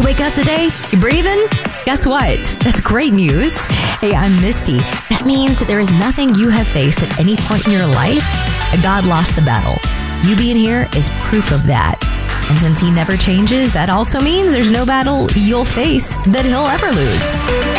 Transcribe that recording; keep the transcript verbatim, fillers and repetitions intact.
You wake up today? You breathing? Guess what? That's great news. Hey, I'm Misty. That means that there is nothing you have faced at any point in your life that God lost the battle. You being here is proof of that. And since he never changes, that also means there's no battle you'll face that he'll ever lose.